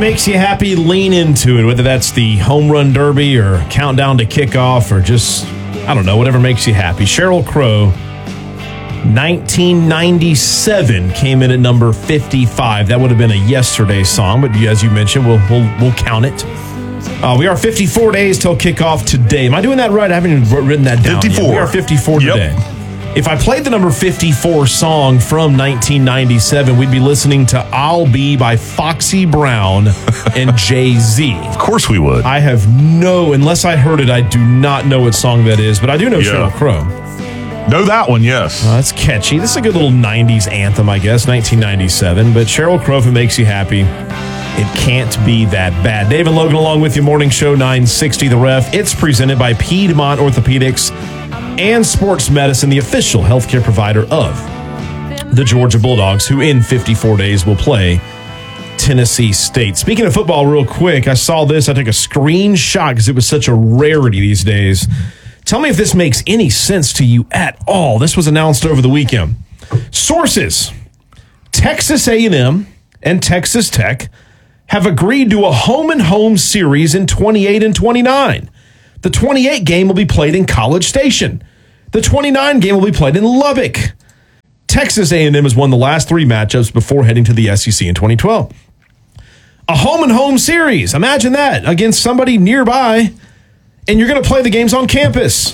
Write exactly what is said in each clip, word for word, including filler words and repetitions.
makes you happy, lean into it, whether that's the home run derby or countdown to kickoff or just, I don't know, whatever makes you happy. Sheryl Crow, nineteen ninety-seven came in at number fifty-five. That would have been a yesterday song, but as you mentioned, we'll we'll, we'll count it. Uh, we are fifty-four days till kickoff today. Am I doing that right? I haven't even written that down fifty-four. yet. We are fifty-four Yep. today. If I played the number fifty-four song from nineteen ninety-seven, we'd be listening to I'll Be by Foxy Brown and Jay-Z. Of course we would. I have no, unless I heard it, I do not know what song that is, but I do know Yeah. Sheryl Crow. Know that one, yes. Uh, that's catchy. This is a good little nineties anthem, I guess, nineteen ninety-seven. But Sheryl Crow, if it makes you happy, it can't be that bad. Dave and Logan along with you, Morning Show nine sixty The Ref. It's presented by Piedmont Orthopedics and Sports Medicine, the official healthcare provider of the Georgia Bulldogs, who in fifty-four days will play Tennessee State. Speaking of football, real quick, I saw this. I took a screenshot because it was such a rarity these days. Tell me if this makes any sense to you at all. This was announced over the weekend. Sources: Texas A and M and Texas Tech have agreed to a home-and-home series in twenty-eight and twenty-nine. The twenty-eight game will be played in College Station. The twenty-nine game will be played in Lubbock. Texas A and M has won the last three matchups before heading to the S E C in twenty twelve. A home-and-home series. Imagine that against somebody nearby, and you're going to play the games on campus.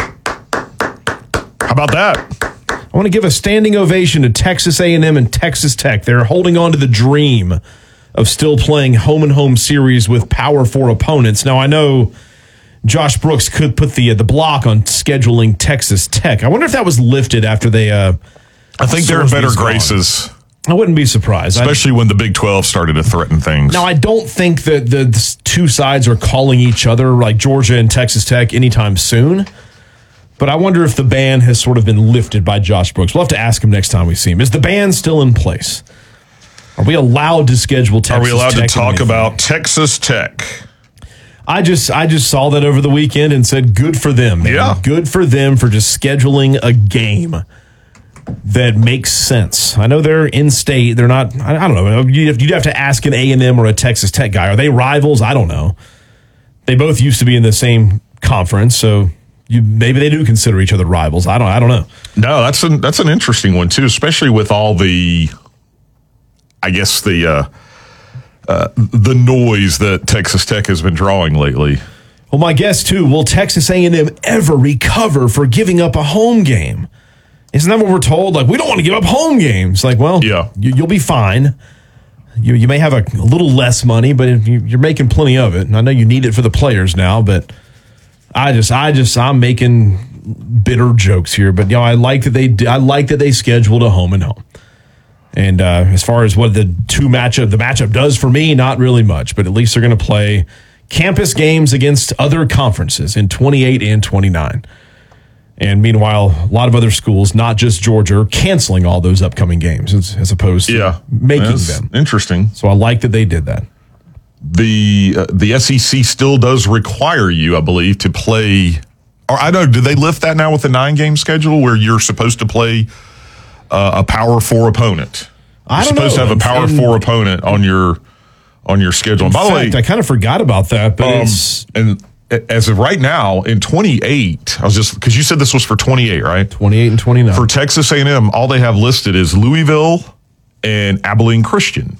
How about that? I want to give a standing ovation to Texas A and M and Texas Tech. They're holding on to the dream of still playing home-and-home series with Power Four opponents. Now, I know Josh Brooks could put the uh, the block on scheduling Texas Tech. I wonder if that was lifted after they. Uh, I think they're in better graces. Gone. I wouldn't be surprised, especially I, when the Big twelve started to threaten things. Now, I don't think that the, the two sides are calling each other, like Georgia and Texas Tech, anytime soon. But I wonder if the ban has sort of been lifted by Josh Brooks. We'll have to ask him next time we see him. Is the ban still in place? Are we allowed to schedule Texas Tech? Are we allowed Tech to talk about Texas Tech? I just I just saw that over the weekend and said, good for them, man. Yeah. Good for them for just scheduling a game that makes sense. I know they're in-state. They're not, I, I don't know. You'd have, you'd have to ask an A and M or a Texas Tech guy. Are they rivals? I don't know. They both used to be in the same conference, so you, maybe they do consider each other rivals. I don't I don't know. No, that's an, that's an interesting one, too, especially with all the, I guess, the uh, uh, the noise that Texas Tech has been drawing lately. Well, my guess, too, will Texas A and M ever recover for giving up a home game? Isn't that what we're told? Like, we don't want to give up home games. Like, well, yeah. you, you'll be fine. You you may have a, a little less money, but if you, you're making plenty of it. And I know you need it for the players now, but I just, I just, I'm making bitter jokes here. But you know, I like that they, I like that they scheduled a home and home. And uh, as far as what the two matchup, the matchup does for me, not really much. But at least they're going to play campus games against other conferences in twenty-eight and twenty-nine. And meanwhile, a lot of other schools, not just Georgia, are canceling all those upcoming games as, as opposed to yeah, making that's them. Interesting. So I like that they did that. The uh, the S E C still does require you, I believe, to play. Or I don't know, do they lift that now with the nine game schedule where you're supposed to play uh, a Power Four opponent? You're I don't supposed know. to have a Power And, Four opponent on your on your schedule. And by in the fact, way, I kind of forgot about that, but um, it's and as of right now in twenty-eight, I was just because you said this was for twenty-eight, right? twenty-eight and twenty-nine. For Texas A and M, all they have listed is Louisville and Abilene Christian.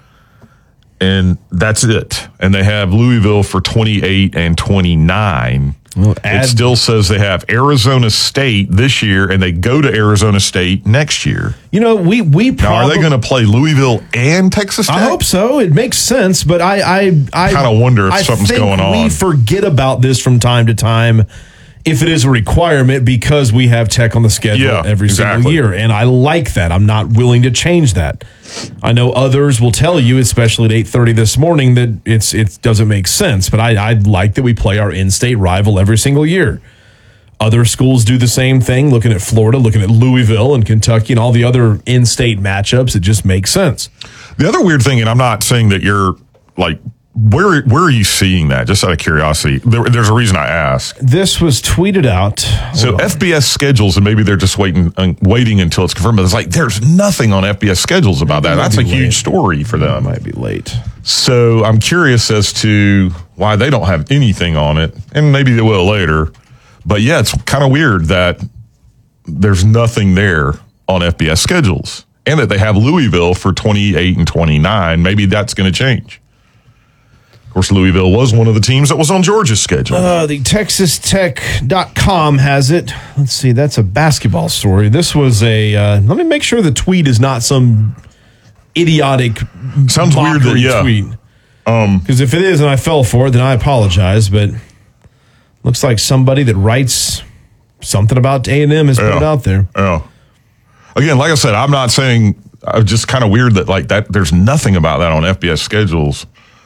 And that's it. And they have Louisville for twenty-eight and twenty-nine. Well, add, it still says they have Arizona State this year, and they go to Arizona State next year. You know, we we Now, probably, are they going to play Louisville and Texas Tech? I hope so. It makes sense, but I I I kind of wonder if I something's think going on. We forget about this from time to time. If it is a requirement because we have Tech on the schedule Yeah, every exactly. single year. And I like that. I'm not willing to change that. I know others will tell you, especially at eight thirty this morning, that it's it doesn't make sense. But I, I like that we play our in-state rival every single year. Other schools do the same thing, looking at Florida, looking at Louisville and Kentucky and all the other in-state matchups. It just makes sense. The other weird thing, and I'm not saying that you're like Where where are you seeing that? Just out of curiosity. There, there's a reason I ask. This was tweeted out. So F B S schedules, and maybe they're just waiting uh, waiting until it's confirmed. But it's like there's nothing on F B S schedules about that. That's a huge story for them. Might be late. So I'm curious as to why they don't have anything on it, and maybe they will later. But yeah, it's kind of weird that there's nothing there on F B S schedules, and that they have Louisville for twenty-eight and twenty-nine. Maybe that's going to change. Of course, Louisville was one of the teams that was on Georgia's schedule. Uh, the Texas Tech dot com has it. Let's see. That's a basketball story. This was a, uh, let me make sure the tweet is not some idiotic Sounds weird that, yeah. tweet. Because um, if it is and I fell for it, then I apologize. But looks like somebody that writes something about A and M has yeah, put it out there. Yeah. Again, like I said, I'm not saying, I'm just kind of weird that like that. There's nothing about that on F B S schedules.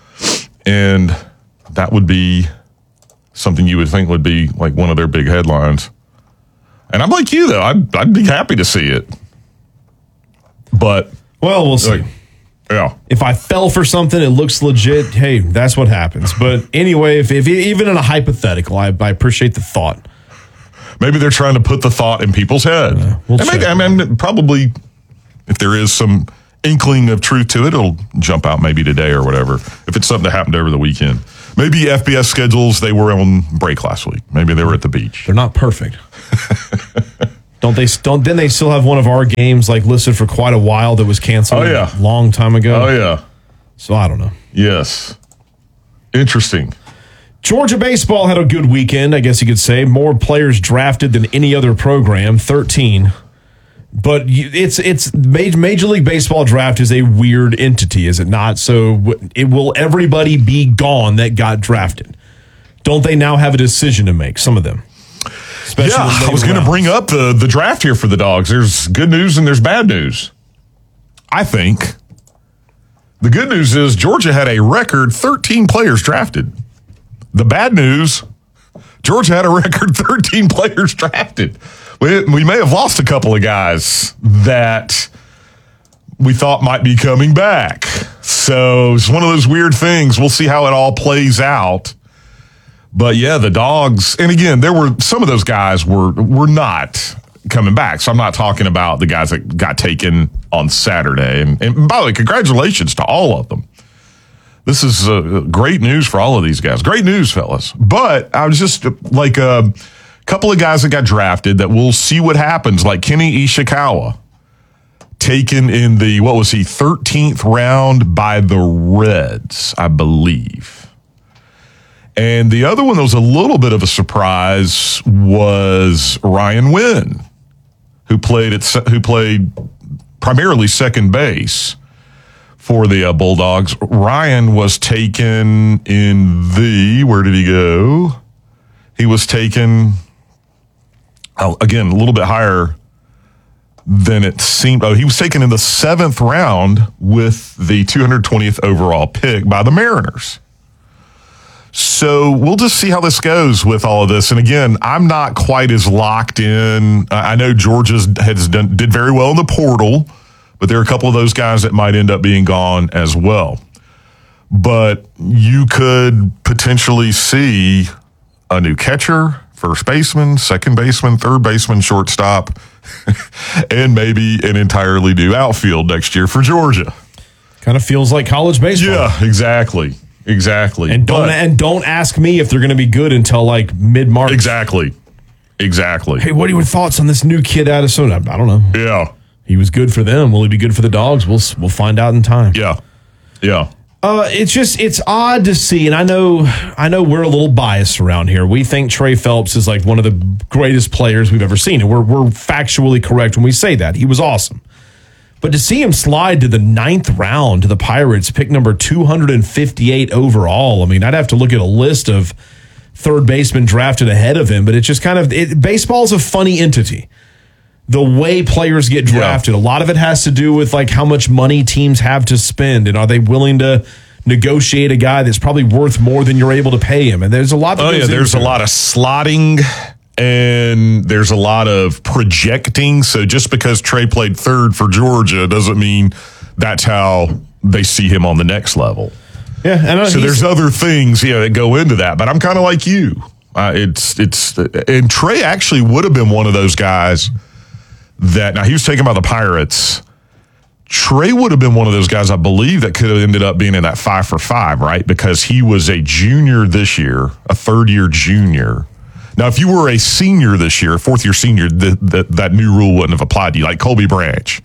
And that would be something you would think would be like one of their big headlines. And I'm like you, though. I'd, I'd be happy to see it. But, well, we'll see. Like, yeah. If I fell for something, it looks legit. Hey, that's what happens. But anyway, if, if even in a hypothetical, I, I appreciate the thought. Maybe they're trying to put the thought in people's head. Uh, we'll and maybe, I mean, probably if there is some inkling of truth to it, it'll jump out maybe today or whatever. If it's something that happened over the weekend, maybe F B S schedules, they were on break last week. Maybe they were at the beach. They're not perfect. don't they? Don't then they still have one of our games like listed for quite a while that was canceled? Oh yeah, a long time ago. Oh yeah. So I don't know. Yes. Interesting. Georgia baseball had a good weekend, I guess you could say. More players drafted than any other program, thirteen. But it's it's Major League Baseball draft is a weird entity, is it not? So it will everybody be gone that got drafted? Don't they now have a decision to make? Some of them. Yeah, I was going to bring up the the draft here for the Dogs. There's good news and there's bad news. I think the good news is Georgia had a record thirteen players drafted. The bad news, Georgia had a record thirteen players drafted. We, we may have lost a couple of guys that we thought might be coming back. So it's one of those weird things. We'll see how it all plays out. But yeah, the Dogs, and again, there were some of those guys were were not coming back. So I'm not talking about the guys that got taken on Saturday. And, and by the way, congratulations to all of them. This is uh, great news for all of these guys. Great news, fellas. But I was just like a couple of guys that got drafted that we'll see what happens, like Kenny Ishikawa, taken in the, what was he, thirteenth round by the Reds, I believe. And the other one that was a little bit of a surprise was Ryan Wynn, who played at who played primarily second base for the uh, Bulldogs. Ryan was taken in the, where did he go? He was taken, oh, again, a little bit higher than it seemed. Oh, he was taken in the seventh round with the two hundred twentieth overall pick by the Mariners. So we'll just see how this goes with all of this. And again, I'm not quite as locked in. I know Georgia's has done did very well in the portal, but there are a couple of those guys that might end up being gone as well. But you could potentially see a new catcher, first baseman, second baseman, third baseman, shortstop, and maybe an entirely new outfield next year for Georgia. Kind of feels like college baseball. Yeah, exactly. Exactly. And don't but, and don't ask me if they're going to be good until like mid-March. Exactly. Exactly. Hey, what are your thoughts on this new kid out of Arizona? I don't know. Yeah. He was good for them. Will he be good for the Dogs? We'll we'll find out in time. Yeah. Yeah. Uh, it's just it's odd to see, and I know I know we're a little biased around here. We think Trey Phelps is like one of the greatest players we've ever seen, and we're we're factually correct when we say that. He was awesome. But to see him slide to the ninth round to the Pirates, pick number two hundred fifty-eight overall, I mean, I'd have to look at a list of third basemen drafted ahead of him, but it's just kind of, it, baseball's a funny entity. The way players get drafted, yeah. A lot of it has to do with like how much money teams have to spend, and are they willing to negotiate a guy that's probably worth more than you're able to pay him. And there's a lot that Oh, yeah, there's into a lot of slotting. And there's a lot of projecting. So just because Trey played third for Georgia doesn't mean that's how they see him on the next level. Yeah, and uh, so there's other things, you know, that go into that. But I'm kind of like you. Uh, it's it's and Trey actually would have been one of those guys that now he was taken by the Pirates. Trey would have been one of those guys, I believe, that could have ended up being in that five for five, right? Because he was a junior this year, a third year junior. Now, if you were a senior this year, a fourth year senior, the, the, that new rule wouldn't have applied to you, like Colby Branch.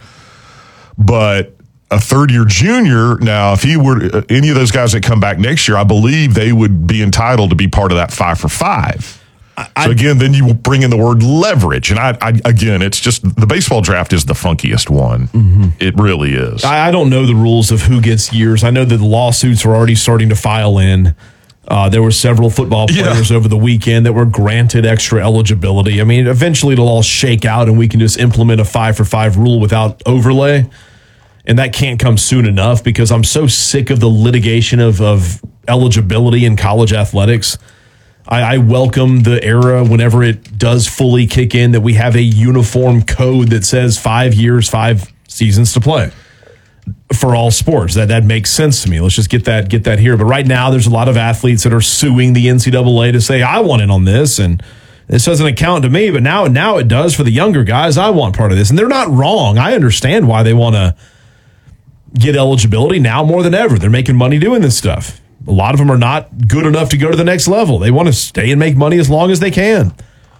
But a third year junior, now, if he were any of those guys that come back next year, I believe they would be entitled to be part of that five for five. I, so again, then you bring in the word leverage. And I, I again, it's just the baseball draft is the funkiest one. Mm-hmm. It really is. I, I don't know the rules of who gets years. I know that the lawsuits are already starting to file in. Uh, there were several football players yeah. over the weekend that were granted extra eligibility. I mean, eventually it'll all shake out and we can just implement a five for five rule without overlay. And that can't come soon enough because I'm so sick of the litigation of, of eligibility in college athletics. I, I welcome the era whenever it does fully kick in that we have a uniform code that says five years, five seasons to play for all sports. That that makes sense to me. Let's just get that get that here. But right now, there's a lot of athletes that are suing the N C double A to say, I want in on this, and this doesn't account to me. But now, now it does for the younger guys. I want part of this. And they're not wrong. I understand why they want to get eligibility now more than ever. They're making money doing this stuff. A lot of them are not good enough to go to the next level. They want to stay and make money as long as they can.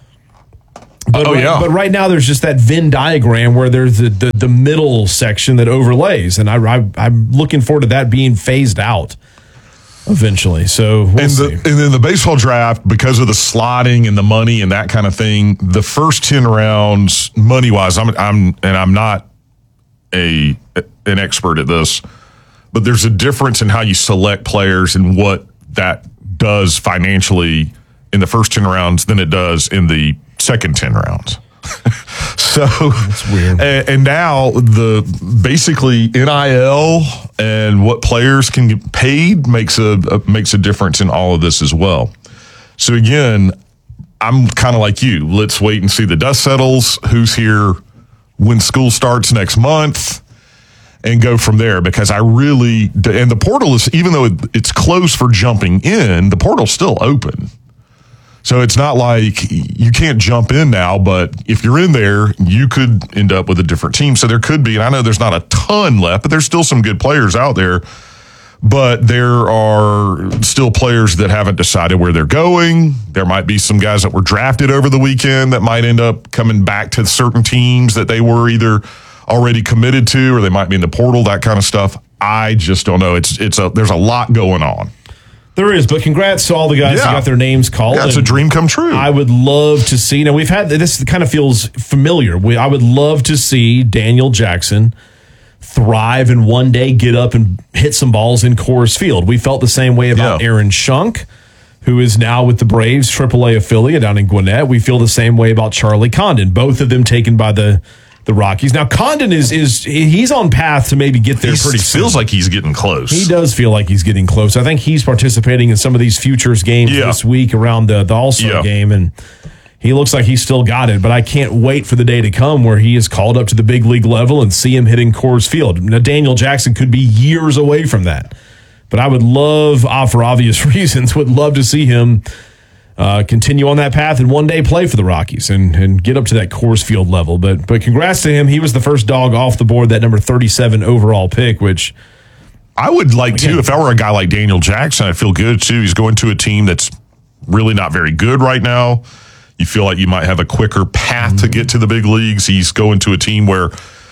But, oh, right, yeah. but right now there's just that Venn diagram where there's the, the, the middle section that overlays. And I, I, I'm looking forward to that being phased out eventually. So we'll and, see. the, and then the baseball draft, because of the slotting and the money and that kind of thing, the first ten rounds, money-wise, I'm, I'm and I'm not a an expert at this, but there's a difference in how you select players and what that does financially in the first ten rounds than it does in the second ten rounds. So that's weird. And, and now the basically N I L and what players can get paid makes a, a makes a difference in all of this as well. So again, I'm kind of like you. Let's wait and see the dust settles, who's here when school starts next month, and go from there, because I really, and the portal is, even though it's closed for jumping in, the portal's still open. So it's not like you can't jump in now, but if you're in there, you could end up with a different team. So there could be, and I know there's not a ton left, but there's still some good players out there. But there are still players that haven't decided where they're going. There might be some guys that were drafted over the weekend that might end up coming back to certain teams that they were either already committed to, or they might be in the portal, that kind of stuff. I just don't know. It's it's a there's a lot going on. There is, but congrats to all the guys yeah. that got their names called. Yeah, it's a dream come true. I would love to see. Now, we've had this kind of feels familiar. We, I would love to see Daniel Jackson thrive and one day get up and hit some balls in Coors Field. We felt the same way about yeah. Aaron Schunk, who is now with the Braves triple A affiliate down in Gwinnett. We feel the same way about Charlie Condon, both of them taken by the the Rockies. Now, Condon is is he's on path to maybe get there he pretty soon. Feels like he's getting close. He does feel like he's getting close. I think he's participating in some of these futures games yeah. this week around the, the All-Star yeah. game, and he looks like he's still got it, but I can't wait for the day to come where he is called up to the big league level and see him hitting Coors Field. Now, Daniel Jackson could be years away from that, but I would love, uh, for obvious reasons, would love to see him uh, continue on that path and one day play for the Rockies and, and get up to that Coors Field level. But but congrats to him. He was the first dog off the board, that number thirty-seven overall pick, which I would like again, to. If I were a guy like Daniel Jackson, I'd feel good too. He's going to a team that's really not very good right now. You feel like you might have a quicker path to get to the big leagues. He's going to a team where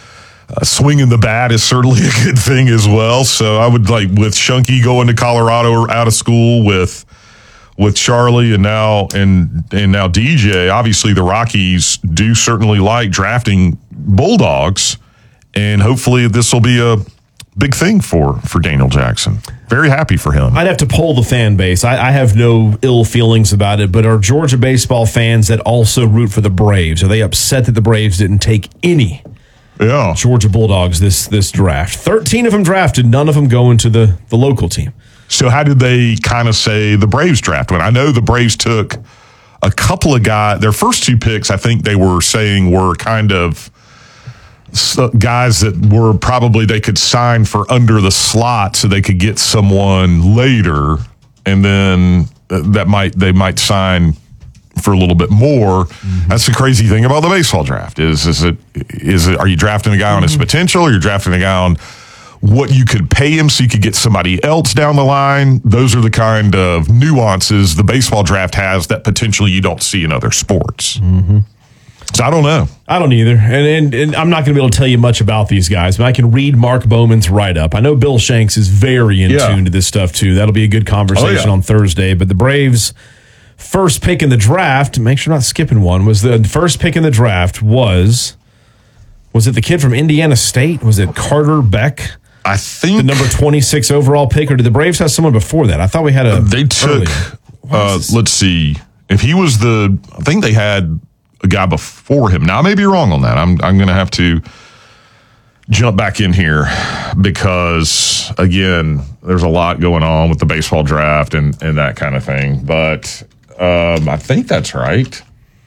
uh, swinging the bat is certainly a good thing as well. So I would like, with Shunky going to Colorado or out of school, with with Charlie and now and and now D J. Obviously, the Rockies do certainly like drafting Bulldogs, and hopefully this will be a big thing for for Daniel Jackson. Very happy for him. I'd have to poll the fan base. I, I have no ill feelings about it, but are Georgia baseball fans that also root for the Braves, are they upset that the Braves didn't take any yeah. Georgia Bulldogs this this draft? thirteen of them drafted, none of them going to the, the local team. So how did they kind of say the Braves draft? When I know the Braves took a couple of guys, their first two picks, I think they were saying were kind of so guys that were probably they could sign for under the slot so they could get someone later, and then that might they might sign for a little bit more. Mm-hmm. That's the crazy thing about the baseball draft is is it is it are you drafting a guy on his potential, or you're drafting a guy on what you could pay him so you could get somebody else down the line? Those are the kind of nuances the baseball draft has that potentially you don't see in other sports. Mm-hmm. So I don't know. I don't either. And, and, and I'm not going to be able to tell you much about these guys, but I can read Mark Bowman's write-up. I know Bill Shanks is very in yeah. tune to this stuff, too. That'll be a good conversation oh, yeah. on Thursday. But the Braves' first pick in the draft, make sure I'm not skipping one, was the first pick in the draft was, was it the kid from Indiana State? Was it Carter Beck? I think. The number twenty-six overall pick, or did the Braves have someone before that? I thought we had a. They took, uh, let's see, if he was the, I think they had a guy before him. Now, I may be wrong on that. I'm I'm going to have to jump back in here because, again, there's a lot going on with the baseball draft and, and that kind of thing. But um, I think that's right.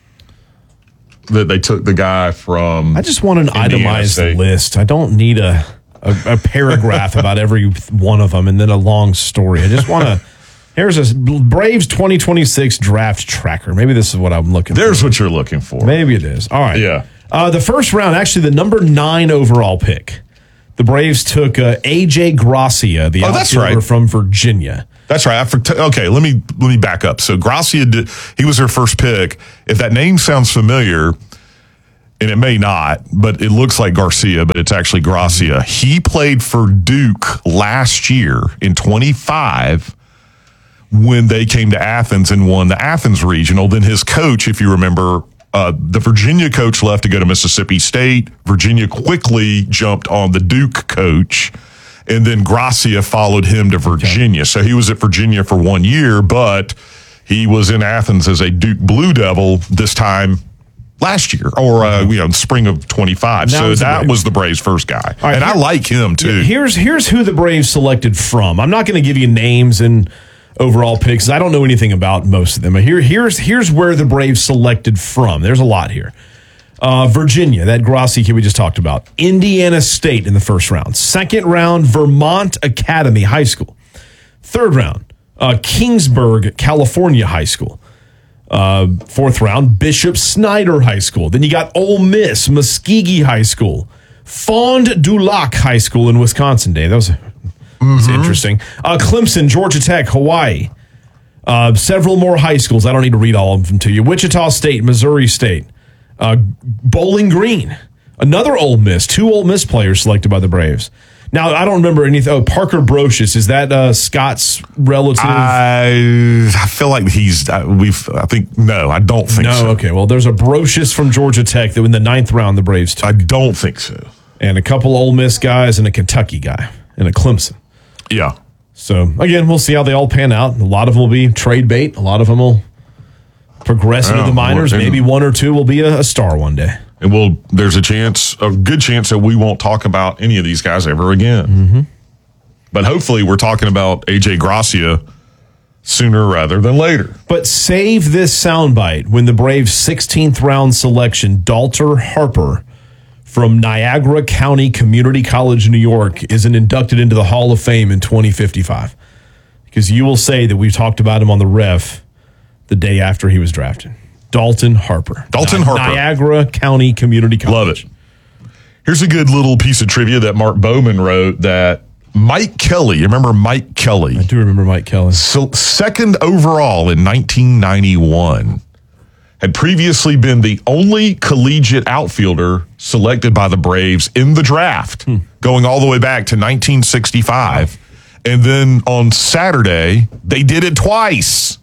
That they took the guy from I just want an Indiana itemized State. list. I don't need a, a, a paragraph about every one of them and then a long story. I just want to. Here's a Braves twenty twenty-six draft tracker. Maybe this is what I'm looking There's for. what you're looking for. Maybe it is. All right. Yeah. Uh, the first round, actually, the number nine overall pick, the Braves took uh, A J Gracia, the Oh, that's outfielder right. from Virginia. That's right. I for, okay, let me let me back up. So Gracia, did, he was their first pick. If that name sounds familiar, and it may not, but it looks like Garcia, but it's actually Gracia. He played for Duke last year in twenty-five when they came to Athens and won the Athens Regional. Then his coach, if you remember, uh, the Virginia coach left to go to Mississippi State. Virginia quickly jumped on the Duke coach, and then Gracia followed him to Virginia. Okay. So he was at Virginia for one year, but he was in Athens as a Duke Blue Devil this time last year, or uh, you know, spring of twenty-five. Now so that was the Braves' first guy, right, and here, I like him too. Here's here's who the Braves selected from. I'm not going to give you names and overall picks. I don't know anything about most of them. But here here's here's where the Braves selected from. There's a lot here. Uh, Virginia, that Gracia kid we just talked about. Indiana State in the first round. Second round, Vermont Academy High School. Third round, uh, Kingsburg, California High School. Uh, fourth round, Bishop Snyder High School. Then you got Ole Miss, Muskogee High School. Fond du Lac High School in Wisconsin. Dave, that was, mm-hmm. was interesting. Uh, Clemson, Georgia Tech, Hawaii. Uh, several more high schools. I don't need to read all of them to you. Wichita State, Missouri State. Uh, Bowling Green, another Ole Miss. Two Ole Miss players selected by the Braves. Now, I don't remember anything. Oh, Parker Brocious. Is that uh, Scott's relative? I, I feel like he's, uh, we've, I think, no, I don't think no, so. No, okay. Well, there's a Brocious from Georgia Tech that in the ninth round the Braves took. I don't think so. And a couple Ole Miss guys and a Kentucky guy and a Clemson. Yeah. So, again, we'll see how they all pan out. A lot of them will be trade bait. A lot of them will progress into yeah, the minors. Maybe one or two will be a, a star one day. And we'll, there's a chance, a good chance that we won't talk about any of these guys ever again. Mm-hmm. But hopefully we're talking about A J Gracia sooner rather than later. But save this soundbite when the Braves' sixteenth round selection, Dalter Harper from Niagara County Community College, New York, is inducted into the Hall of Fame in twenty fifty-five. Because you will say that we've talked about him on the ref the day after he was drafted. Dalton Harper. Dalton Ni- Harper. Niagara County Community College. Love it. Here's a good little piece of trivia that Mark Bowman wrote that Mike Kelly, you remember Mike Kelly? I do remember Mike Kelly. So second overall in nineteen ninety-one, had previously been the only collegiate outfielder selected by the Braves in the draft, hmm. going all the way back to nineteen sixty-five. Wow. And then on Saturday, they did it twice.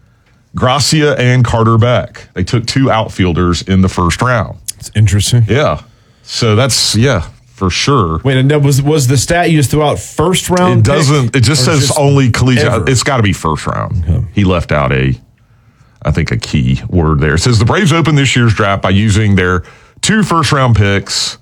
Gracia and Carter Beck. They took two outfielders in the first round. It's interesting. Yeah. So that's, yeah, for sure. Wait, and that was was the stat you just threw out first round? It doesn't, pick, it just says just only collegiate. Ever? It's got to be first round. Okay. He left out a, I think, a key word there. It says the Braves opened this year's draft by using their two first round picks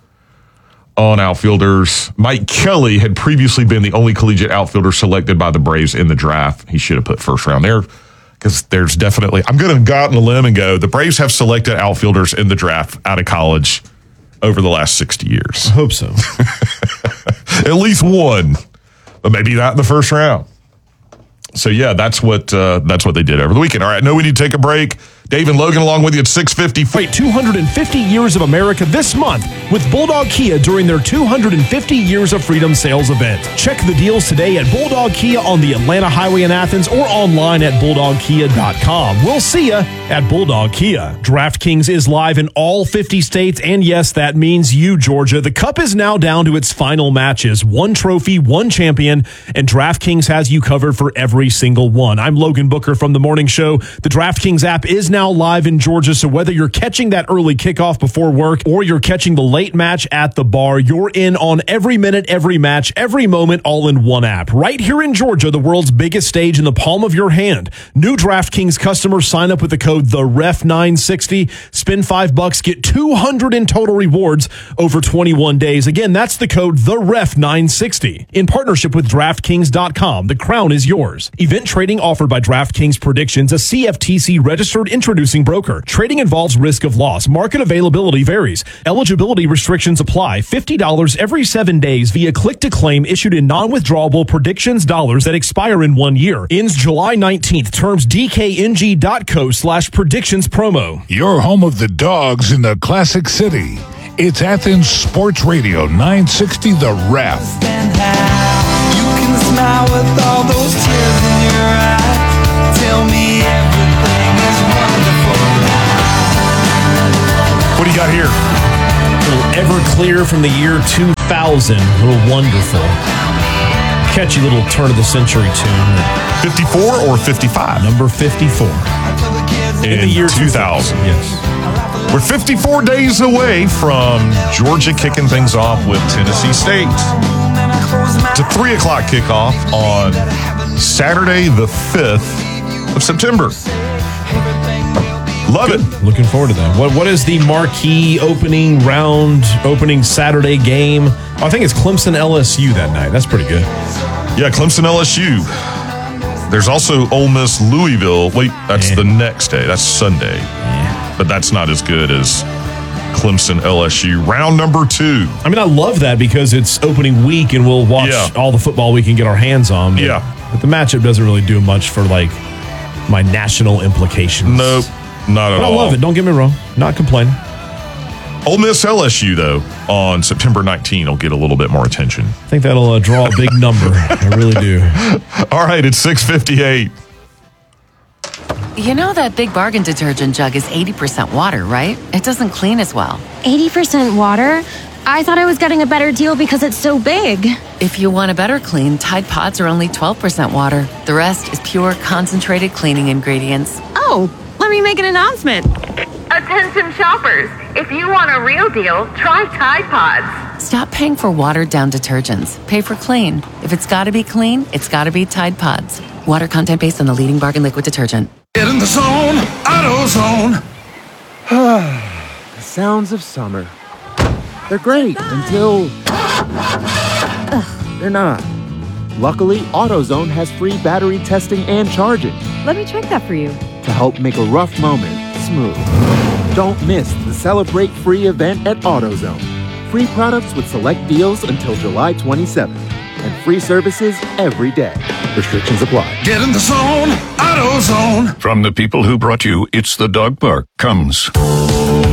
on outfielders. Mike Kelly had previously been the only collegiate outfielder selected by the Braves in the draft. He should have put first round there. Because there's definitely, I'm going to go out on a limb and go, the Braves have selected outfielders in the draft out of college over the last sixty years. I hope so. At least one, but maybe not in the first round. So, yeah, that's what uh, that's what they did over the weekend. All right, I know we need to take a break. Dave and Logan along with you at six fifty. Wait, two hundred fifty years of America this month with Bulldog Kia during their two hundred fifty Years of Freedom sales event. Check the deals today at Bulldog Kia on the Atlanta Highway in Athens or online at bulldog kia dot com. We'll see ya at Bulldog Kia. DraftKings is live in all fifty states, and yes, that means you, Georgia. The Cup is now down to its final matches. One trophy, one champion, and DraftKings has you covered for every single one. I'm Logan Booker from The Morning Show. The DraftKings app is now live in Georgia, so whether you're catching that early kickoff before work or you're catching the late match at the bar, you're in on every minute, every match, every moment, all in one app. Right here in Georgia, the world's biggest stage in the palm of your hand. New DraftKings customers sign up with the code the ref nine sixty, spend five bucks, get two hundred in total rewards over twenty-one days. Again, that's the code the ref nine sixty. In partnership with DraftKings dot com, the crown is yours. Event trading offered by DraftKings Predictions, a C F T C registered introducing broker. Trading involves risk of loss. Market availability varies. Eligibility restrictions apply. fifty dollars every seven days via click to claim issued in non-withdrawable predictions dollars that expire in one year. Ends July nineteenth. Terms D K N G dot co slash predictions promo. Your home of the Dogs in the Classic City. It's Athens Sports Radio nine sixty The Ref. You can smile with all those tears in your eyes. Tell me everything is wonderful now. What do you got here? A little Everclear from the year two thousand. A little wonderful. Catchy little turn of the century tune. fifty-four or fifty-five? Number fifty-four. In, In the year two thousand. Yes. We're fifty-four days away from Georgia kicking things off with Tennessee State. It's a three o'clock kickoff on Saturday, the fifth of September. Love Good. it. Looking forward to that. What What is the marquee opening round, opening Saturday game? Oh, I think it's Clemson L S U that night. That's pretty good. Yeah, Clemson L S U. There's also Ole Miss Louisville. Wait, that's Yeah. the next day. That's Sunday. Yeah. But that's not as good as Clemson L S U. Round number two. I mean, I love that because it's opening week and we'll watch Yeah. all the football we can get our hands on. But, Yeah. But the matchup doesn't really do much for, like, my national implications. Nope, not at But I all. love it. Don't get me wrong. Not complaining. Ole Miss L S U, though, on September nineteenth will get a little bit more attention. I think that'll uh, draw a big number. I really do. All right, it's six fifty-eight. You know that Big Bargain detergent jug is eighty percent water, right? It doesn't clean as well. eighty percent water? I thought I was getting a better deal because it's so big. If you want a better clean, Tide Pods are only twelve percent water. The rest is pure, concentrated cleaning ingredients. Oh, let me make an announcement. Attention shoppers, if you want a real deal, try Tide Pods. Stop paying for watered-down detergents. Pay for clean. If it's got to be clean, it's got to be Tide Pods. Water content based on the leading bargain liquid detergent. Get in the zone, AutoZone. The sounds of summer. They're great until they're not. Luckily, AutoZone has free battery testing and charging Let me check that for you. to help make a rough moment smooth. Don't miss the Celebrate Free event at AutoZone. Free products with select deals until July twenty-seventh. And free services every day. Restrictions apply. Get in the zone, AutoZone. From the people who brought you It's the Dog Park comes